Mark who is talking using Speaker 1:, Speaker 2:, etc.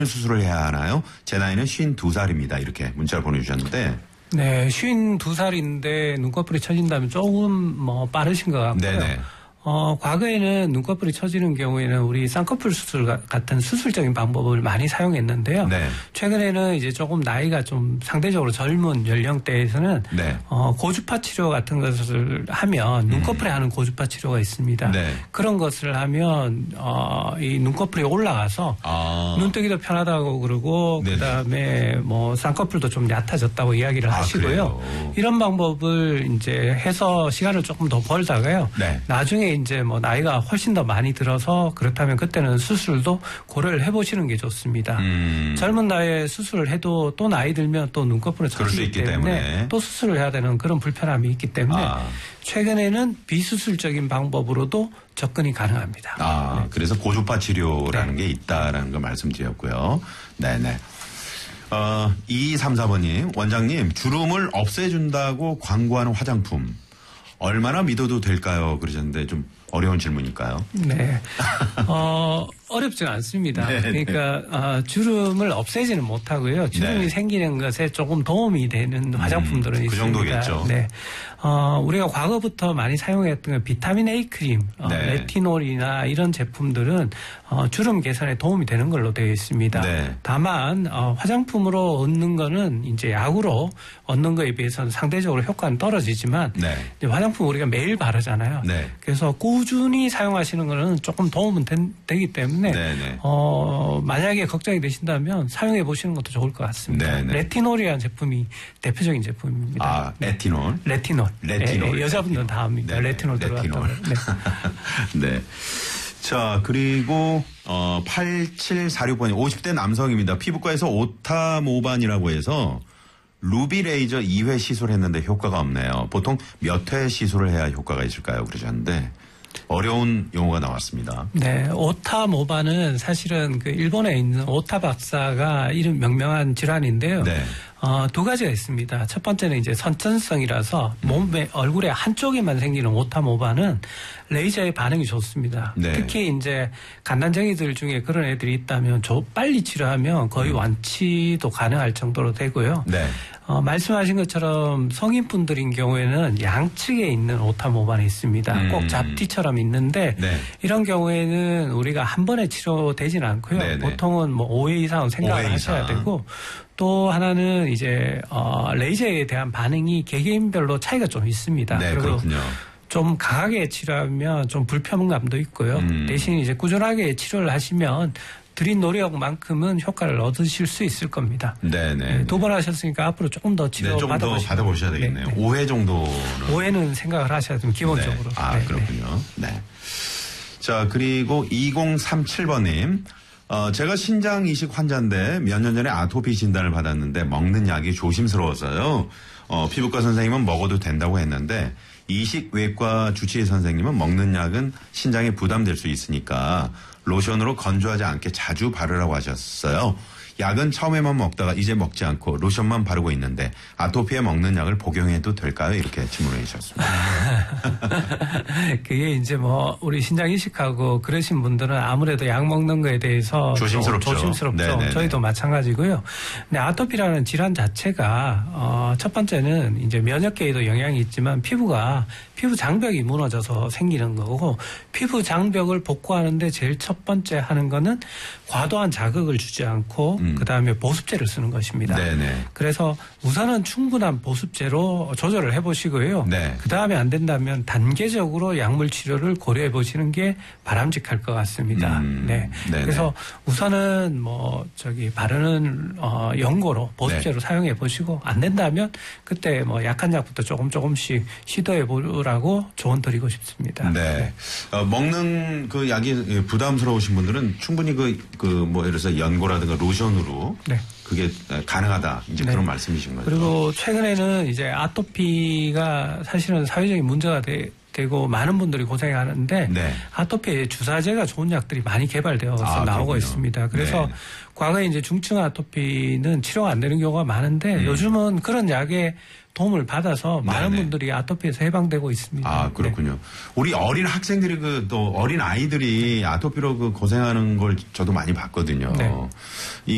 Speaker 1: 수술을 해야 하나요? 제 나이는 52살입니다. 이렇게 문자를 보내주셨는데.
Speaker 2: 네, 52살인데 눈꺼풀이 처진다면 조금 빠르신 것 같고요.
Speaker 1: 네네.
Speaker 2: 과거에는 눈꺼풀이 처지는 경우에는 우리 쌍꺼풀 수술 같은 수술적인 방법을 많이 사용했는데요.
Speaker 1: 네.
Speaker 2: 최근에는 이제 조금 나이가 좀 상대적으로 젊은 연령대에서는
Speaker 1: 네.
Speaker 2: 고주파 치료 같은 것을 하면 눈꺼풀에 하는 고주파 치료가 있습니다.
Speaker 1: 네.
Speaker 2: 그런 것을 하면 이 눈꺼풀이 올라가서 눈뜨기도 편하다고 그러고
Speaker 1: 네네.
Speaker 2: 그다음에 쌍꺼풀도 좀 얕아졌다고 이야기를 하시고요.
Speaker 1: 그래요?
Speaker 2: 이런 방법을 이제 해서 시간을 조금 더 벌다가요.
Speaker 1: 네.
Speaker 2: 나중에 이제 나이가 훨씬 더 많이 들어서 그렇다면 그때는 수술도 고려를 해보시는 게 좋습니다. 젊은 나이에 수술을 해도 또 나이 들면 또 눈꺼풀을 처지기 때문에 또 수술을 해야 되는 그런 불편함이 있기 때문에 최근에는 비수술적인 방법으로도 접근이 가능합니다.
Speaker 1: 네. 그래서 고주파 치료라는 게 있다라는 걸 말씀드렸고요. 네네. 2234번님, 원장님, 주름을 없애준다고 광고하는 화장품. 얼마나 믿어도 될까요? 그러셨는데 좀 어려운 질문일까요?
Speaker 2: 네. 어렵지는 않습니다.
Speaker 1: 네네.
Speaker 2: 그러니까 주름을 없애지는 못하고요. 주름이
Speaker 1: 네.
Speaker 2: 생기는 것에 조금 도움이 되는 화장품들은
Speaker 1: 그
Speaker 2: 있습니다.
Speaker 1: 정도겠죠.
Speaker 2: 네. 우리가 과거부터 많이 사용했던 비타민 A 크림,
Speaker 1: 네.
Speaker 2: 레티놀이나 이런 제품들은 주름 개선에 도움이 되는 걸로 되어 있습니다.
Speaker 1: 네.
Speaker 2: 다만 화장품으로 얻는 거는 이제 약으로 얻는 거에 비해서는 상대적으로 효과는 떨어지지만
Speaker 1: 네.
Speaker 2: 이제 화장품 우리가 매일 바르잖아요.
Speaker 1: 네.
Speaker 2: 그래서 꾸준히 사용하시는 거는 조금 도움은 되기 때문에
Speaker 1: 네네.
Speaker 2: 만약에 걱정이 되신다면 사용해 보시는 것도 좋을 것 같습니다.
Speaker 1: 네네.
Speaker 2: 레티놀이라는 제품이 대표적인 제품입니다.
Speaker 1: 레티놀.
Speaker 2: 레티놀.
Speaker 1: 레티놀.
Speaker 2: 네, 여자분들은 다 압니다.
Speaker 1: 네네.
Speaker 2: 레티놀 들어갔다고. 네.
Speaker 1: 네. 자, 그리고 8746번이 50대 남성입니다. 피부과에서 오타모반이라고 해서 루비 레이저 2회 시술했는데 효과가 없네요. 보통 몇 회 시술을 해야 효과가 있을까요? 그러셨는데 어려운 용어가 나왔습니다.
Speaker 2: 네, 오타모반은 사실은 그 일본에 있는 오타 박사가 이름 명명한 질환인데요.
Speaker 1: 네.
Speaker 2: 두 가지가 있습니다. 첫 번째는 이제 선천성이라서 몸의 얼굴에 한쪽에만 생기는 오타모반은 레이저의 반응이 좋습니다.
Speaker 1: 네.
Speaker 2: 특히 이제 갓난쟁이들 중에 그런 애들이 있다면 빨리 치료하면 거의 완치도 가능할 정도로 되고요.
Speaker 1: 네.
Speaker 2: 말씀하신 것처럼 성인분들인 경우에는 양측에 있는 오타모반이 있습니다. 꼭 잡티처럼 있는데
Speaker 1: 네.
Speaker 2: 이런 경우에는 우리가 한 번에 치료되지는 않고요.
Speaker 1: 네네.
Speaker 2: 보통은 5회 이상은 생각을
Speaker 1: 5회
Speaker 2: 하셔야
Speaker 1: 이상.
Speaker 2: 되고 또 하나는 이제 레이저에 대한 반응이 개개인별로 차이가 좀 있습니다.
Speaker 1: 네,
Speaker 2: 그리고
Speaker 1: 그렇군요.
Speaker 2: 좀 강하게 치료하면 좀 불편감도 있고요. 대신 이제 꾸준하게 치료를 하시면 드린 노력만큼은 효과를 얻으실 수 있을 겁니다.
Speaker 1: 네네.
Speaker 2: 두 번 하셨으니까 앞으로 조금 더 치료
Speaker 1: 좀 더 받아보셔야 되겠네요.
Speaker 2: 네.
Speaker 1: 5회 정도는.
Speaker 2: 5회는 생각을 하셔야 됩니다. 기본적으로.
Speaker 1: 네. 그렇군요. 네. 자, 그리고 2037번님. 제가 신장 이식 환자인데 몇 년 전에 아토피 진단을 받았는데 먹는 약이 조심스러워서요. 피부과 선생님은 먹어도 된다고 했는데 이식외과 주치의 선생님은 먹는 약은 신장에 부담될 수 있으니까 로션으로 건조하지 않게 자주 바르라고 하셨어요. 약은 처음에만 먹다가 이제 먹지 않고 로션만 바르고 있는데 아토피에 먹는 약을 복용해도 될까요? 이렇게 질문해 주셨습니다.
Speaker 2: 그게 이제 우리 신장 이식하고 그러신 분들은 아무래도 약 먹는 거에 대해서 조심스럽죠.
Speaker 1: 네네네.
Speaker 2: 저희도 마찬가지고요. 근데 아토피라는 질환 자체가 첫 번째는 이제 면역계에도 영향이 있지만 피부 장벽이 무너져서 생기는 거고 피부 장벽을 복구하는데 제일 첫 번째 하는 거는 과도한 자극을 주지 않고 그다음에 보습제를 쓰는 것입니다.
Speaker 1: 네네.
Speaker 2: 그래서 우선은 충분한 보습제로 조절을 해보시고요.
Speaker 1: 네.
Speaker 2: 그다음에 안 된다면 단계적으로 약물 치료를 고려해 보시는 게 바람직할 것 같습니다. 네.
Speaker 1: 네네.
Speaker 2: 그래서 우선은 바르는 연고로 보습제로 사용해 보시고 안 된다면 그때 약한 약부터 조금씩 시도해 보라고 조언 드리고 싶습니다.
Speaker 1: 네. 먹는 그 약이 부담스러우신 분들은 충분히 예를 들어서 연고라든가 로션으로
Speaker 2: 네.
Speaker 1: 그게 가능하다. 이제
Speaker 2: 네.
Speaker 1: 그런 말씀이신 거죠.
Speaker 2: 그리고 최근에는 이제 아토피가 사실은 사회적인 문제가 되고 많은 분들이 고생하는데
Speaker 1: 네.
Speaker 2: 아토피에 주사제가 좋은 약들이 많이 개발되어서 나오고
Speaker 1: 그렇군요.
Speaker 2: 있습니다. 그래서
Speaker 1: 네.
Speaker 2: 과거에 이제 중증 아토피는 치료가 안 되는 경우가 많은데 요즘은 그런 약에 도움을 받아서 많은
Speaker 1: 네네.
Speaker 2: 분들이 아토피에서 해방되고 있습니다.
Speaker 1: 그렇군요. 네. 우리 어린 학생들이 또 어린 아이들이 아토피로 고생하는 걸 저도 많이 봤거든요.
Speaker 2: 네.